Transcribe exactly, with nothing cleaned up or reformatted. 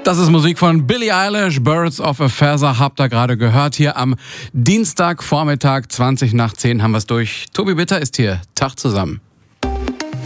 Das ist Musik von Billie Eilish, Birds of a Feather, habt ihr gerade gehört. Hier am Dienstagvormittag, zwanzig nach zehn haben wir es durch. Tobi Bitter ist hier. Tag zusammen.